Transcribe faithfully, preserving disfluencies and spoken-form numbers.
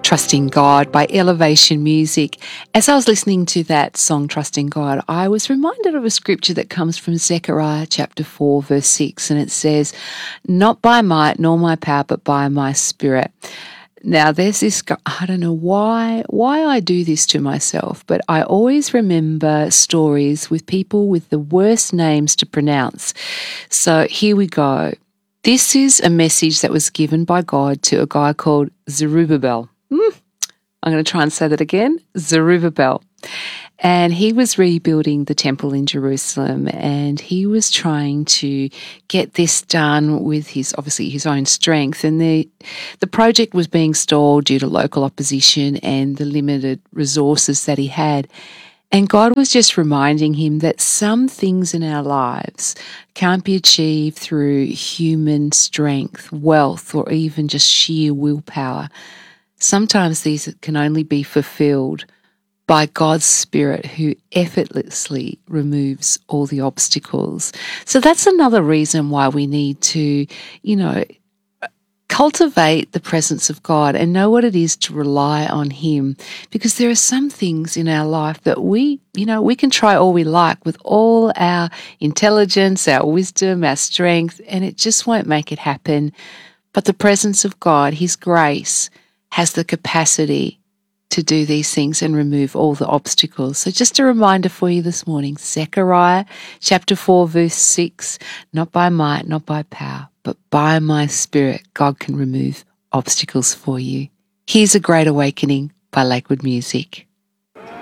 Trusting God by Elevation Music. As I was listening to that song, Trusting God, I was reminded of a scripture that comes from Zechariah chapter four, verse six, and it says, "Not by might nor my power, but by my spirit." Now, there's this, I don't know why, why I do this to myself, but I always remember stories with people with the worst names to pronounce. So here we go. This is a message that was given by God to a guy called Zerubbabel. Mm, I'm going to try and say that again. Zerubbabel. And he was rebuilding the temple in Jerusalem, and he was trying to get this done with his, obviously, his own strength. And the, the project was being stalled due to local opposition and the limited resources that he had. And God was just reminding him that some things in our lives can't be achieved through human strength, wealth, or even just sheer willpower. Sometimes these can only be fulfilled by God's Spirit, who effortlessly removes all the obstacles. So that's another reason why we need to, you know, cultivate the presence of God and know what it is to rely on Him, because there are some things in our life that we, you know, we can try all we like with all our intelligence, our wisdom, our strength, and it just won't make it happen. But the presence of God, His grace, has the capacity to do these things and remove all the obstacles. So just a reminder for you this morning, Zechariah chapter four, verse six, not by might, not by power, but by my Spirit, God can remove obstacles for you. Here's A Great Awakening by Lakewood Music.